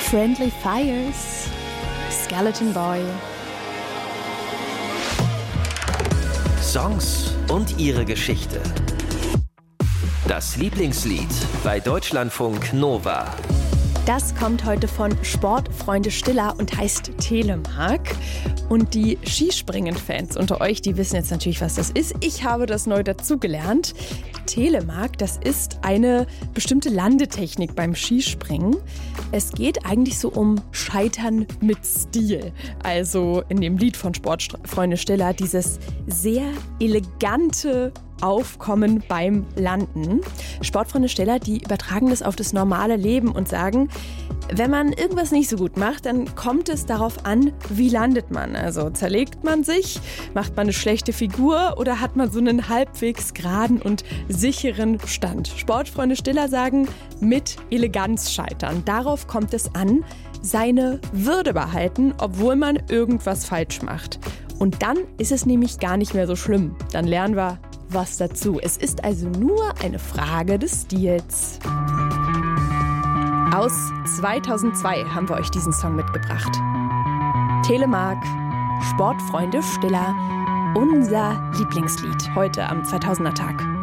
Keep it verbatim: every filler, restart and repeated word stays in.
Friendly Fires, Skeleton Boy. Songs und ihre Geschichte. Das Lieblingslied bei Deutschlandfunk Nova. Das kommt heute von Sportfreunde Stiller und heißt Telemark. Und die Skispringen-Fans unter euch, die wissen jetzt natürlich, was das ist. Ich habe das neu dazugelernt. Telemark, das ist eine bestimmte Landetechnik beim Skispringen. Es geht eigentlich so um Scheitern mit Stil. Also in dem Lied von Sportfreunde Stiller dieses sehr elegante Aufkommen beim Landen. Sportfreunde Stiller, die übertragen das auf das normale Leben und sagen, wenn man irgendwas nicht so gut macht, dann kommt es darauf an, wie landet man. Also zerlegt man sich, macht man eine schlechte Figur oder hat man so einen halbwegs geraden und sicheren Stand. Sportfreunde Stiller sagen, mit Eleganz scheitern. Darauf kommt es an, seine Würde behalten, obwohl man irgendwas falsch macht. Und dann ist es nämlich gar nicht mehr so schlimm. Dann lernen wir was dazu. Es ist also nur eine Frage des Stils. Aus zweitausendzwei haben wir euch diesen Song mitgebracht. Telemark, Sportfreunde Stiller, unser Lieblingslied heute am zweitausender Tag.